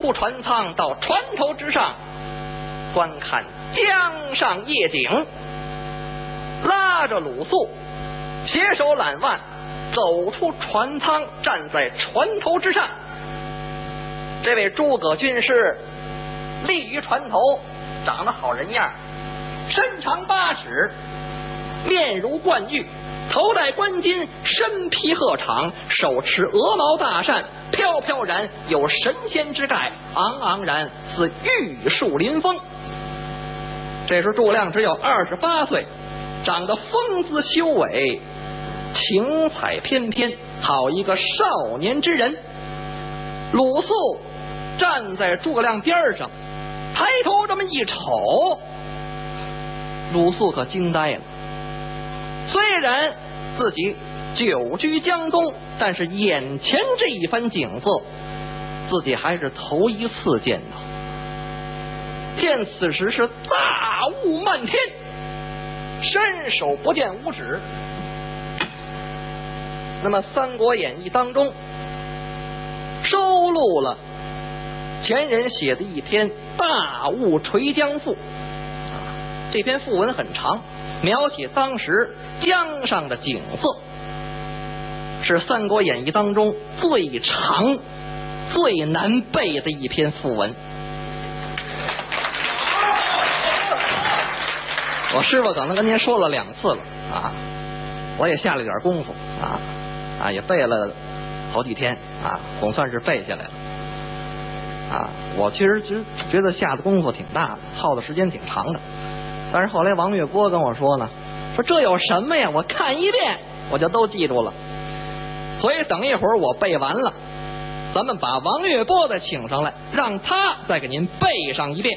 出船舱，到船头之上观看江上夜景，拉着鲁肃携手揽腕走出船舱，站在船头之上。这位诸葛军师立于船头，长得好人样，身长8尺，面如冠玉，头戴冠巾，身披鹤氅，手持鹅毛大扇，飘飘然有神仙之概，昂昂然似玉树临风。这时诸葛亮只有28岁，长得风姿修伟，情采翩翩，好一个少年之人。鲁肃站在诸葛亮边上，抬头这么一瞅，鲁肃可惊呆了。虽然自己久居江东，但是眼前这一番景色，自己还是头一次见到。见此时是大雾漫天，伸手不见五指。那么《三国演义》当中收录了前人写的一篇《大雾垂江赋》，这篇赋文很长，描写当时江上的景色，是《三国演义》当中最长最难背的一篇赋文。我师傅可能跟您说了2次了啊，我也下了点功夫也背了好几天总算是背下来了我其实觉得下的功夫挺大的，耗的时间挺长的，但是后来王月波跟我说呢，说这有什么呀，我看一遍我就都记住了。所以等一会儿我背完了，咱们把王月波再请上来，让他再给您背上一遍。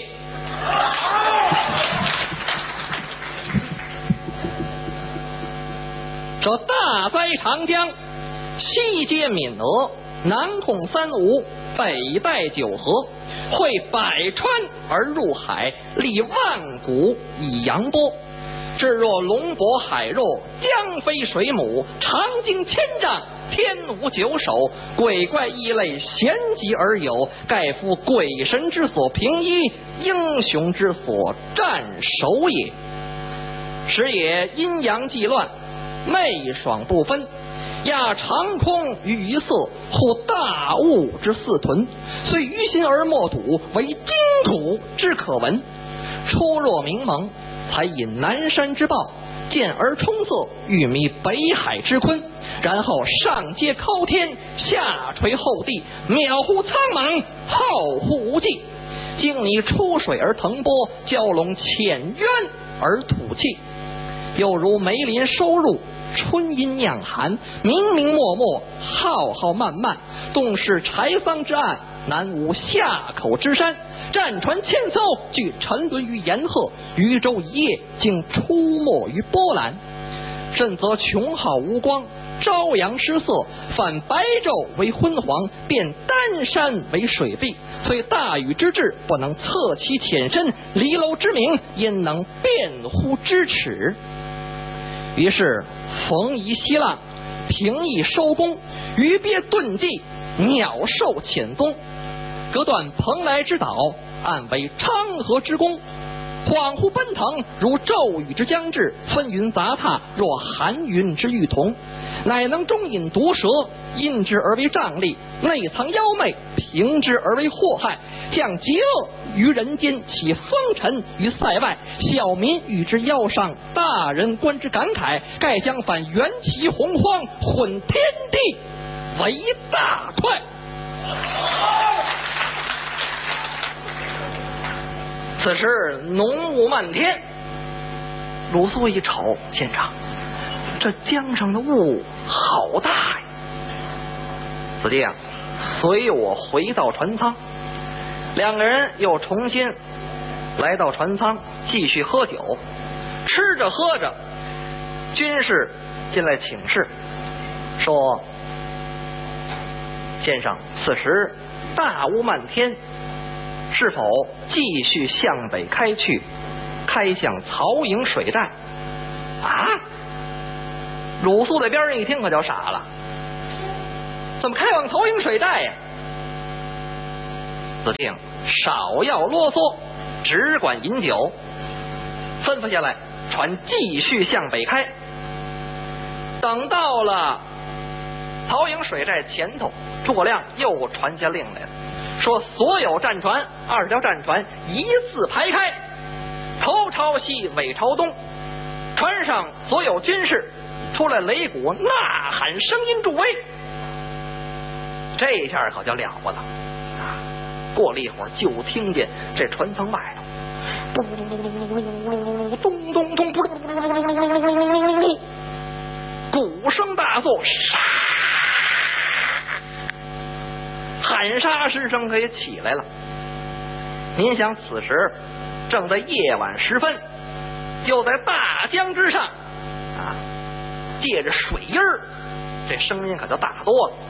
说大哉长江，西接闽俄，南控三吴，北带九河，汇百川而入海，立万古以扬波。至若龙伯海肉，江飞水母，长经千丈，天无九首，鬼怪异类，咸集而有，盖夫鬼神之所平一，英雄之所战守也。时也阴阳既乱，媚爽不分，压长空于一色，护大物之四屯，虽于心而莫睹，为惊苦之可闻。初若明蒙，才引南山之豹，见而冲色，欲迷北海之鲲，然后上接高天，下垂厚地，渺乎苍茫，浩乎无际。经你出水而腾波，蛟龙潜渊而吐气，又如梅林收入，春阴酿寒，明明漠漠，浩浩漫漫，动是柴桑之岸，南无夏口之山。战船千艘，俱沉沦于盐壑，渔舟一叶，竟出没于波澜。甚则穷浩无光，朝阳失色，反白昼为昏黄，变丹山为水碧。虽大禹之志，不能测其浅深，离楼之名，焉能辨乎咫尺？于是逢夷息浪，平易收工，鱼鳖遁迹，鸟兽潜踪。隔断蓬莱之岛，暗为昌河之宫。恍惚奔腾，如骤雨之将至，纷云杂沓，若寒云之欲同。乃能中引毒蛇，因之而为瘴疠；内藏妖媚，平之而为祸害。降极恶于人间，起风尘于塞外。小民与之腰上，大人观之感慨。盖将反缘起洪荒，混天地为大快。此时浓雾漫天，鲁肃一瞅，县长，这江上的雾好大呀！子弟啊，随我回到船舱。2个人又重新来到船舱，继续喝酒。吃着喝着，军士进来请示，说：先生，此时大雾漫天，是否继续向北开去，开向曹营水寨？鲁肃在边上一听，可就傻了，怎么开往曹营水寨呀？ 子敬少要啰嗦，只管饮酒。吩咐下来，船继续向北开。等到了曹营水寨前头，诸葛亮又传下令来了，说所有战船20条战船一字排开，头朝西，尾朝东，船上所有军士出来擂鼓呐喊，声音助威。这下可就了不得啊！过了一会儿，就听见这船舱外头咚咚咚，鼓声大作，喊杀之声可也起来了。您想，此时正在夜晚时分，又在大江之上啊，借着水音儿，这声音可就大多了。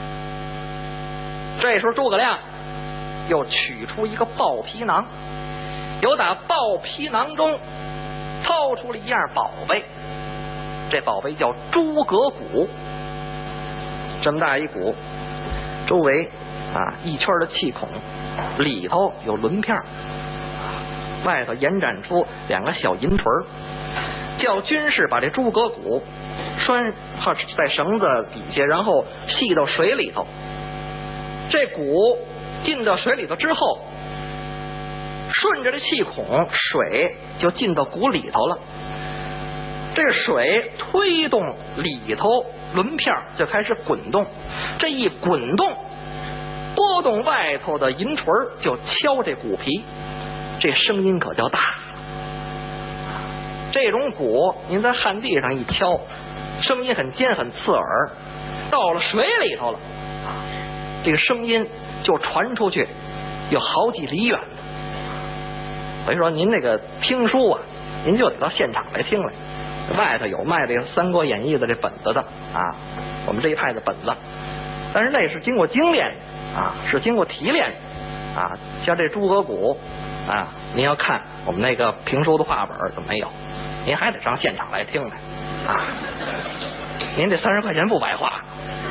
这时候诸葛亮又取出一个豹皮囊，由打豹皮囊中掏出了一样宝贝，这宝贝叫诸葛鼓，这么大一鼓，周围啊一圈的气孔，里头有轮片，外头延展出2个小银锤，叫军士把这诸葛鼓拴在绳子底下，然后系到水里头。这鼓进到水里头之后，顺着这气孔，水就进到鼓里头了。这个水推动里头轮片就开始滚动，这一滚动，拨动外头的银锤就敲这鼓皮，这声音可就大了。这种鼓您在旱地上一敲，声音很尖很刺耳，到了水里头了，这个声音就传出去有好几里远的。所以说您那个听书啊，您就得到现场来听来。外头有卖这个《三国演义》的这本子的啊，我们这一派的本子，但是那是经过精炼啊，是经过提炼啊。像这诸葛鼓啊，您要看我们那个评书的话本怎么没有？您还得上现场来听来啊。您这30块钱不白花。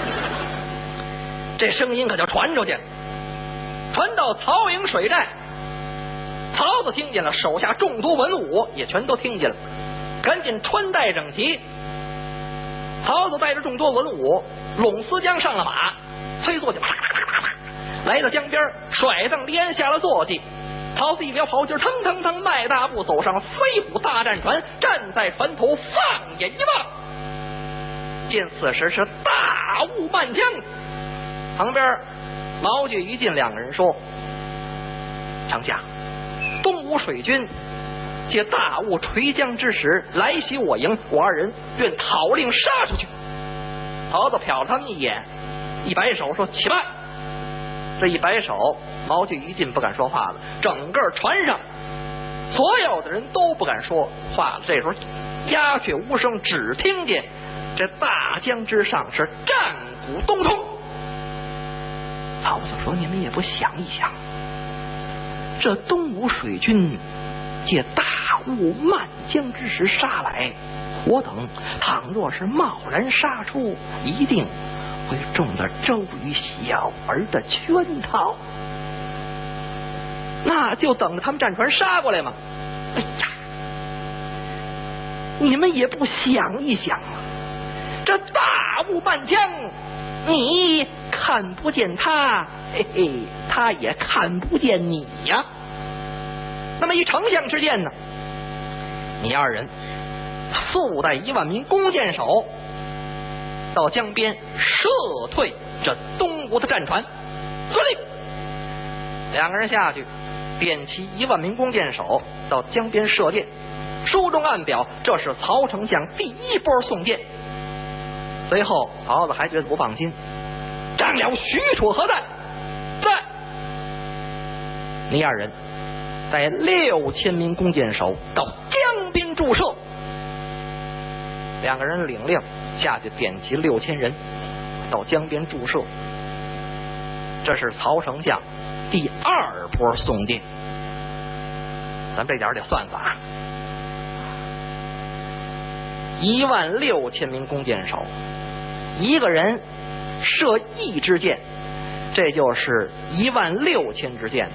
这声音可就传出去了，传到曹营水寨。曹子听见了，手下众多文武也全都听见了，赶紧穿戴整齐。曹子带着众多文武拢思江上了马，催坐骑来到江边，甩蹬离鞍下了坐骑。曹子一撩袍襟，腾腾腾迈大步走上飞虎大战船，站在船头放眼一望，见此时是大雾漫江。旁边毛巨、于禁2个人说：“丞相，东吴水军借大雾垂江之时来袭我营，我2人愿讨令杀出去。”曹操瞟了他们一眼，一摆手说：“起来！”这一摆手，毛巨、于禁不敢说话了，整个船上所有的人都不敢说话了。这时候鸦雀无声，只听见这大江之上是战鼓咚咚。曹操说：“你们也不想一想，这东吴水军借大雾漫江之时杀来，我等倘若是贸然杀出，一定会中了周瑜小儿的圈套，那就等着他们战船杀过来嘛。哎呀，你们也不想一想啊，这大雾漫江，你看不见他，嘿嘿，他也看不见你呀。那么一丞相之见呢，你2人速带1万名弓箭手到江边射退这东吴的战船。遵令。2个人下去，点齐1万名弓箭手到江边射箭。书中暗表，这是曹丞相第1波送箭。随后曹操还觉得不放心，张辽、许褚何在？在。你2人带6000名弓箭手到江边驻射。2个人领令下去，点齐6000人到江边驻射。这是曹丞相第2波送箭。咱们这点得算算啊，16000名弓箭手，一个人射1支箭， 这就是16000支箭。